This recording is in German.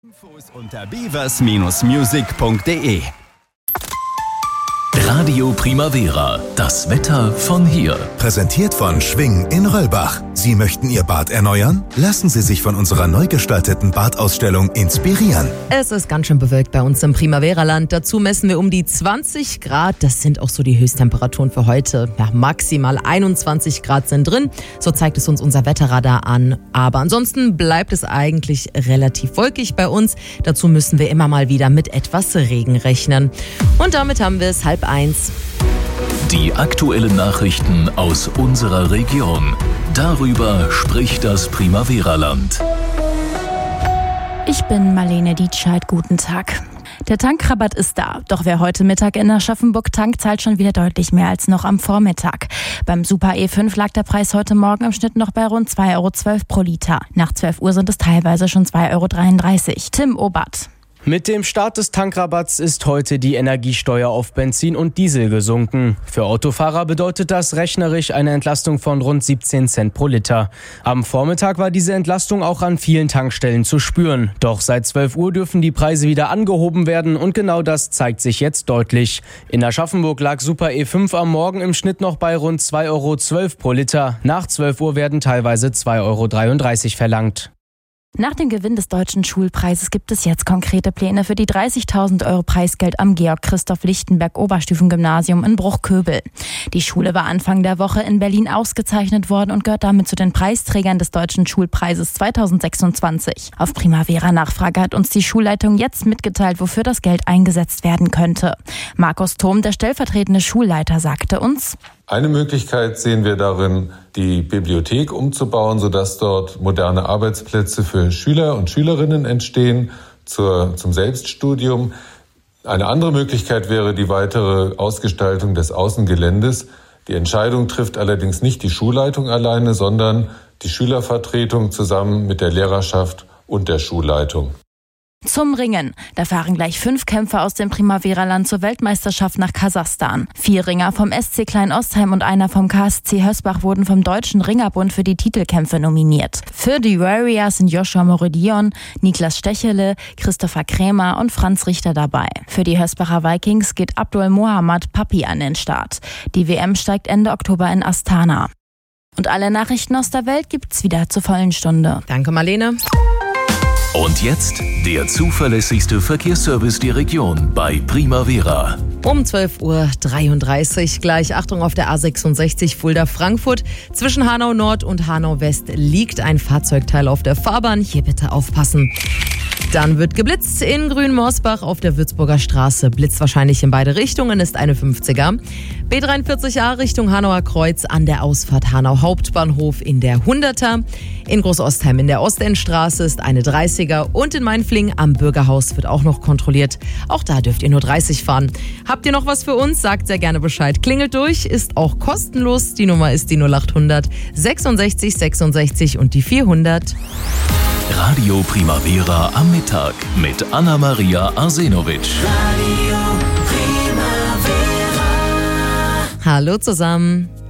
Infos unter beavers-music.de. Radio Primavera, das Wetter von hier. Präsentiert von Schwing in Röllbach. Sie möchten Ihr Bad erneuern? Lassen Sie sich von unserer neu gestalteten Badausstellung inspirieren. Es ist ganz schön bewölkt bei uns im Primavera-Land. Dazu messen wir um die 20 Grad. Das sind auch so die Höchsttemperaturen für heute. Ja, maximal 21 Grad sind drin. So zeigt es uns unser Wetterradar an. Aber ansonsten bleibt es eigentlich relativ wolkig bei uns. Dazu müssen wir immer mal wieder mit etwas Regen rechnen. Und damit haben wir es 12:30. Die aktuellen Nachrichten aus unserer Region. Darüber spricht das Primavera-Land. Ich bin Marlene Dietscheid, guten Tag. Der Tankrabatt ist da, doch wer heute Mittag in Aschaffenburg tankt, zahlt schon wieder deutlich mehr als noch am Vormittag. Beim Super E5 lag der Preis heute Morgen im Schnitt noch bei rund 2,12 € pro Liter. Nach 12 Uhr sind es teilweise schon 2,33 €. Tim Obert. Mit dem Start des Tankrabatts ist heute die Energiesteuer auf Benzin und Diesel gesunken. Für Autofahrer bedeutet das rechnerisch eine Entlastung von rund 17 Cent pro Liter. Am Vormittag war diese Entlastung auch an vielen Tankstellen zu spüren. Doch seit 12 Uhr dürfen die Preise wieder angehoben werden und genau das zeigt sich jetzt deutlich. In Aschaffenburg lag Super E5 am Morgen im Schnitt noch bei rund 2,12 € pro Liter. Nach 12 Uhr werden teilweise 2,33 € verlangt. Nach dem Gewinn des Deutschen Schulpreises gibt es jetzt konkrete Pläne für die 30.000 € Preisgeld am Georg-Christoph-Lichtenberg-Oberstufengymnasium in Bruchköbel. Die Schule war Anfang der Woche in Berlin ausgezeichnet worden und gehört damit zu den Preisträgern des Deutschen Schulpreises 2026. Auf Primavera-Nachfrage hat uns die Schulleitung jetzt mitgeteilt, wofür das Geld eingesetzt werden könnte. Markus Thom, der stellvertretende Schulleiter, sagte uns: Eine Möglichkeit sehen wir darin, die Bibliothek umzubauen, sodass dort moderne Arbeitsplätze für Schüler und Schülerinnen entstehen zum Selbststudium. Eine andere Möglichkeit wäre die weitere Ausgestaltung des Außengeländes. Die Entscheidung trifft allerdings nicht die Schulleitung alleine, sondern die Schülervertretung zusammen mit der Lehrerschaft und der Schulleitung. Zum Ringen. Da fahren gleich 5 Kämpfer aus dem Primavera-Land zur Weltmeisterschaft nach Kasachstan. 4 Ringer vom SC Klein-Ostheim und einer vom KSC Hösbach wurden vom Deutschen Ringerbund für die Titelkämpfe nominiert. Für die Warriors sind Joshua Moredion, Niklas Stechele, Christopher Krämer und Franz Richter dabei. Für die Hösbacher Vikings geht Abdul Mohammad Papi an den Start. Die WM steigt Ende Oktober in Astana. Und alle Nachrichten aus der Welt gibt's wieder zur vollen Stunde. Danke, Marlene. Und jetzt der zuverlässigste Verkehrsservice der Region bei Primavera. Um 12:33 Uhr gleich. Achtung, auf der A66 Fulda-Frankfurt. Zwischen Hanau Nord und Hanau West liegt ein Fahrzeugteil auf der Fahrbahn. Hier bitte aufpassen. Dann wird geblitzt in Grünmorsbach auf der Würzburger Straße. Blitzt wahrscheinlich in beide Richtungen, ist eine 50er. B43a Richtung Hanauer Kreuz an der Ausfahrt Hanau Hauptbahnhof in der 100er. In Großostheim in der Ostendstraße ist eine 30er. Und in Mainflingen am Bürgerhaus wird auch noch kontrolliert. Auch da dürft ihr nur 30 fahren. Habt ihr noch was für uns? Sagt sehr gerne Bescheid. Klingelt durch, ist auch kostenlos. Die Nummer ist die 0800 66 66 und die 400. Radio Primavera am Mittag mit Anna-Maria Arsenovic. Hallo zusammen.